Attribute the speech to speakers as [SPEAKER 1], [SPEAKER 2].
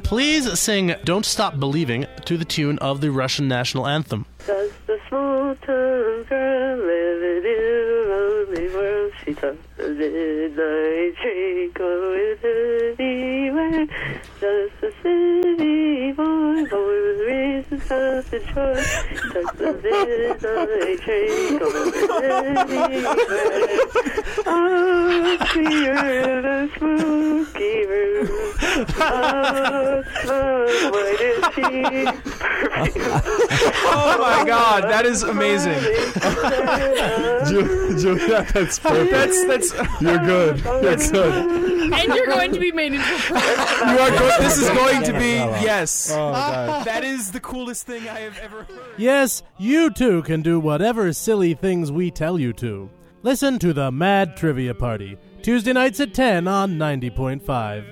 [SPEAKER 1] Please sing Don't Stop Believing to the tune of the Russian national anthem.
[SPEAKER 2] Does the small-town girl live in a lonely world? She does the midnight train going anywhere. Does the city boy born with reason, self and choice? Does the midnight train going anywhere? Oh, clear the spooky room. Oh, smoke, what is she?
[SPEAKER 3] Oh my God, that is amazing.
[SPEAKER 4] Julia, that's perfect.
[SPEAKER 3] That's
[SPEAKER 4] You're good. That's good.
[SPEAKER 5] And you're going to be made into a
[SPEAKER 3] this is going to be, yes.
[SPEAKER 4] Oh, God.
[SPEAKER 3] That is the coolest thing I have ever heard.
[SPEAKER 6] Yes, you too can do whatever silly things we tell you to. Listen to the Mad Trivia Party, Tuesday nights at 10 on 90.5.